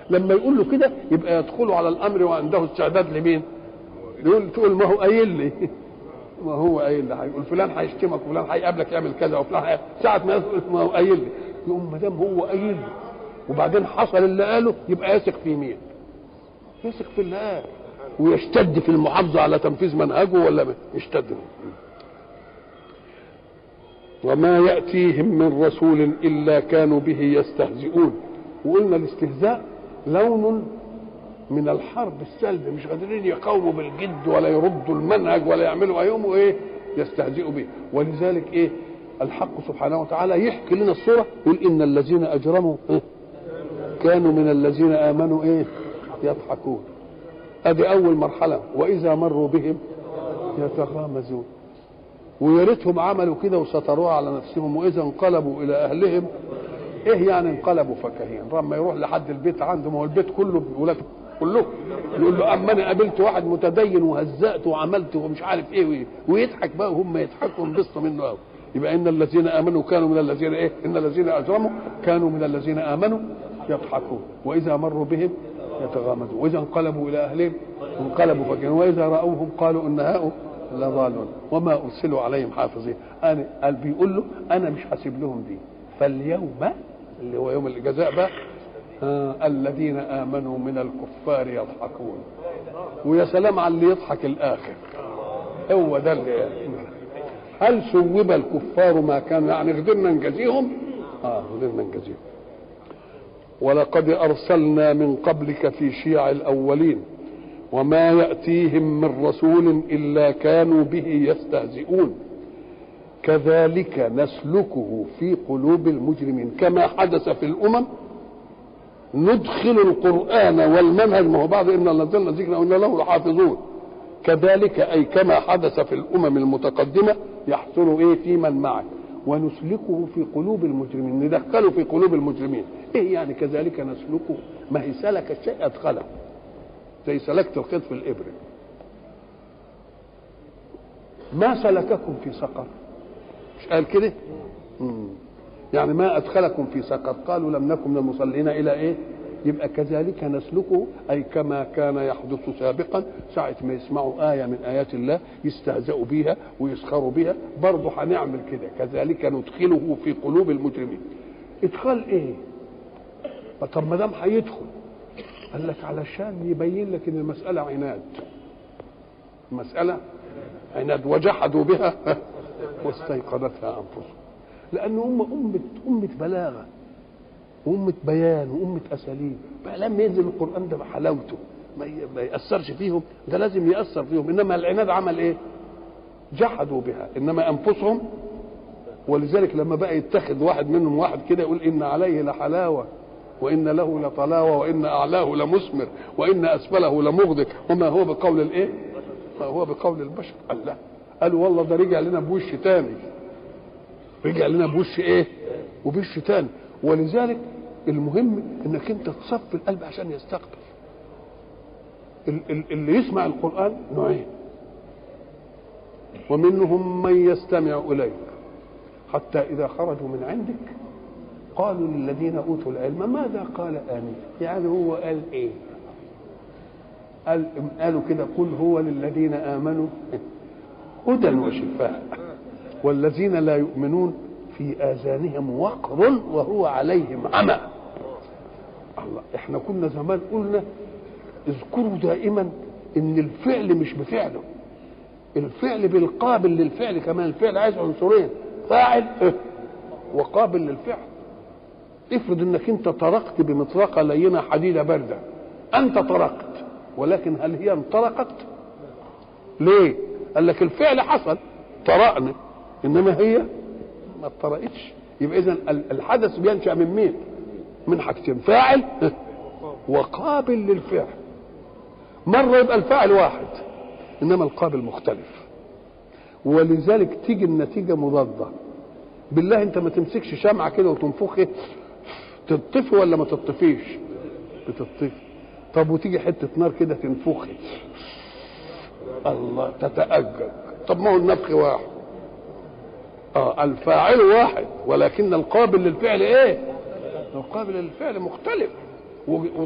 لما يقول له كده يبقى يدخل على الامر وعنده استعداد لمين؟ تقول ما هو قايل لي ما هو قايل لي هيقول فلان هيشتمك وفلان هيقابلك يعمل كذا وفلان ساعه ما يقول ما هو قايل لي، يقوم ما دام هو قايل لي وبعدين حصل اللي قاله يبقى يثق في مين؟ يثق في اللي قال ويشتد في المحافظه على تنفيذ منهجه ولا يشتد. وما يأتيهم من رسول إلا كانوا به يستهزئون. وقلنا الاستهزاء لون من الحرب السلبي، مش قادرين يقاوموا بالجد ولا يردوا المنهج ولا يعملوا يوم ايه يستهزئوا به. ولذلك ايه الحق سبحانه وتعالى يحكي لنا الصورة يقول إن الذين أجرموا كانوا من الذين آمنوا ايه يضحكون. ادي أول مرحلة. وإذا مروا بهم يتغامزون. ويا ريتهم عملوا كده وستروها على نفسهم. واذا انقلبوا الى اهلهم ايه يعني انقلبوا فكهين؟ لما يروح لحد البيت عنده، ما هو البيت كله ولاده كله يقول له اما انا قابلت واحد متدين وهزأت وعملت ومش عارف ايه ويضحك بقى وهم يضحكوا وينبسطوا منه قوي. يبقى ان الذين امنوا كانوا من الذين ايه؟ ان الذين اجرموا كانوا من الذين امنوا يضحكون. واذا مروا بهم يتغامزون. واذا انقلبوا الى اهلهم انقلبوا فكهين. واذا راوهم قالوا ان هؤلاء لضالون وما ارسلوا عليهم حافظين. انا قال بيقول له انا مش حاسب لهم دي، فاليوم اللي هو يوم الجزاء بقى الذين امنوا من الكفار يضحكون. ويا سلام على اللي يضحك الاخر، هو ده اللي هل ثوب الكفار ما كانوا يعني قدرنا نجازيهم؟ قدرنا نجازيهم. ولقد ارسلنا من قبلك في شيع الاولين وما يأتيهم من رسول إلا كانوا به يستهزئون كذلك نسلكه في قلوب المجرمين. كما حدث في الأمم ندخل القرآن والمنهج، ما هو بعض إن نزلنا ذكرنا وإن له لحافظون. كذلك أي كما حدث في الأمم المتقدمة يحصل إيه في من معك ونسلكه في قلوب المجرمين، ندخله في قلوب المجرمين. إيه يعني كذلك نسلكه؟ ما هي سلك الشيء أدخله زي سلكت الخيط في الإبر. ما سلككم في سقر؟ مش قال كده؟ يعني ما أدخلكم في سقر؟ قالوا لم نكن من المصلين إلى إيه؟ يبقى كذلك نسلكه أي كما كان يحدث سابقا ساعة ما يسمعوا آية من آيات الله يستهزئوا بها ويسخروا بها، برضه هنعمل كده. كذلك ندخله في قلوب المجرمين. ادخال إيه؟ طب ما دام هيدخل قال لك علشان يبين لك ان المسألة عناد. المسألة عناد وجحدوا بها واستيقظتها انفسهم. لأن أمة بلاغة وأمة بيان وأمة أساليب. بقى لما ينزل القرآن ده بحلاوته ما يأثرش فيهم، ده لازم يأثر فيهم. إنما العناد عمل إيه؟ جحدوا بها إنما أنفسهم. ولذلك لما بقى يتخذ واحد منهم واحد كده يقول إن عليه لحلاوة وإن له لطلاوة وإن أعلاه لمثمر وإن أسفله لمغدق وما هو بقول الإيه؟ ما هو بقول البشر. قال لا، قالوا والله ده رجع لنا بوش تاني، رجع لنا بوش إيه؟ وبوش تاني. ولذلك المهم إنك أنت تصفي القلب عشان يستقبل. اللي يسمع القرآن نوعين، ومنهم من يستمع إليك حتى إذا خرجوا من عندك قالوا للذين اوتوا العلم ماذا قال آنفا؟ يعني هو قال ايه؟ قالوا كده قل هو للذين امنوا هدى وشفاء والذين لا يؤمنون في اذانهم وقر وهو عليهم عمى. الله، احنا كنا زمان قلنا اذكروا دائما ان الفعل مش بفعله، الفعل بالقابل للفعل كمان. الفعل عايز عنصرين، فاعل وقابل للفعل. افرض انك انت طرقت بمطرقه لينه حديده بارده، انت طرقت ولكن هل هي انطلقت؟ ليه؟ قال لك الفعل حصل طرقنا انما هي ما اتطرقتش. يبقى اذا الحدث بينشا من مين؟ من حاجتين، فاعل وقابل للفعل. مره يبقى الفاعل واحد انما القابل مختلف، ولذلك تيجي النتيجه مضاده. بالله انت ما تمسكش شمعه كده وتنفخها تطفي ولا ما تطفيش؟ بتطفي. طب وتيجي حته نار كده تنفخها الله تتأجج. طب ما هو النفخ واحد، الفاعل واحد ولكن القابل للفعل ايه؟ القابل للفعل مختلف.